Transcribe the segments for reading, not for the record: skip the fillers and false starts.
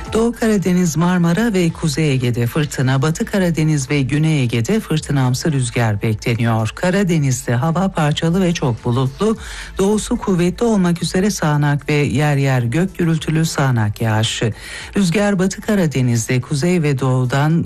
Doğu Karadeniz, Marmara ve Kuzey Ege'de fırtına, Batı Karadeniz ve Güney Ege'de fırtınamsı rüzgar bekleniyor. Karadeniz'de hava parçalı ve çok bulutlu, doğusu kuvvetli olmak üzere sağanak ve yer yer gök gürültülü sağanak yağışı. Rüzgar Batı Karadeniz'de kuzey ve doğudan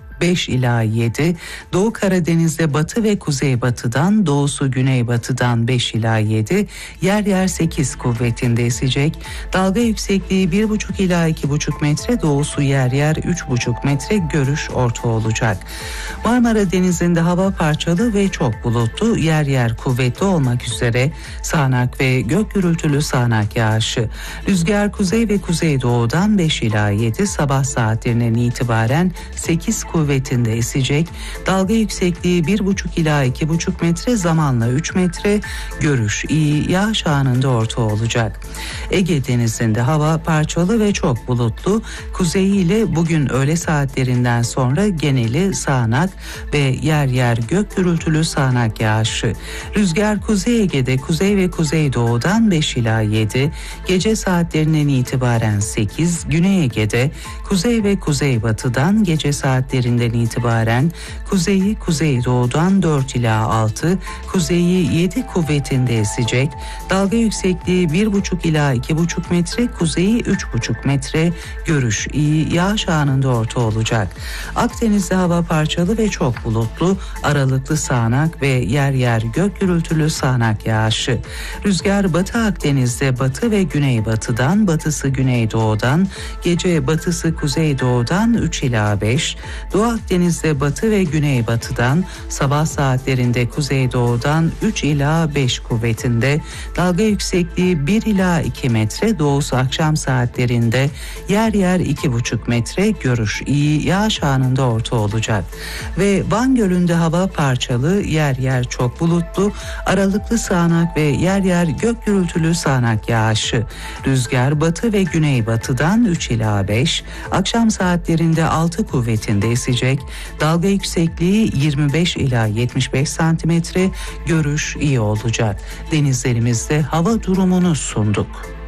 5 ila 7, Doğu Karadeniz'de batı ve kuzeybatıdan, doğusu güneybatıdan 5 ila 7, yer yer 8 kuvvetinde esecek. Dalga yüksekliği 1,5 ila 2,5 metre, doğusu yer yer 3,5 metre, görüş orta olacak. Marmara Denizi'nde hava parçalı ve çok bulutlu, yer yer kuvvetli olmak üzere sağanak ve gök gürültülü sağanak yağışı. Rüzgar kuzey ve kuzeydoğudan 5 ila 7, sabah saatlerinden itibaren 8 kuvvetinde esecek. Dalga yüksekliği 1,5 ila 2,5 metre, zamanla 3 metre, görüş iyi, yağış anında orta olacak. Ege Denizi'nde hava parçalı ve çok bulutlu, kuzeyiyle bugün öğle saatlerinden sonra geneli sağanak ve yer yer gök gürültülü sağanak yağışı. Rüzgar Kuzey Ege'de kuzey ve kuzeydoğudan 5 ila 7, gece saatlerinden itibaren 8, Güney Ege'de kuzey ve kuzeybatıdan gece saatlerinden itibaren kuzeyi kuzeydoğudan 4 ila 6, kuzeyi 7 kuvvetinde esecek. Dalga yüksekliği 1,5 ila 2,5 metre, kuzeyi 3,5 metre, görüş iyi, yağış anında orta olacak. Akdeniz'de hava parçalı ve çok bulutlu, aralıklı sağanak ve yer yer gök gürültülü sağanak yağışı. Rüzgar Batı Akdeniz'de batı ve güneybatıdan, batısı güneydoğudan, gece batısı kuzeydoğudan 3 ila 5, Doğu Akdeniz'de batı ve güneybatıdan, sabah saatlerinde kuzeydoğudan 3 ila 5 kuvvetinde, dalga yüksekliği 1 ila 2 metre, doğusu akşam saatlerinde yer yer 2,5 metre, görüş iyi, yağış anında orta olacak. Ve Van Gölü'nde hava parçalı, yer yer çok bulutlu, aralıklı sağanak ve yer yer gök gürültülü sağanak yağışı. Rüzgar batı ve güneybatıdan 3 ila 5, akşam saatlerinde 6 kuvvetinde esecek. Dalga yüksekliği 25 ila 75 santimetre, görüş iyi olacak. Denizlerimizde hava durumunu sunduk.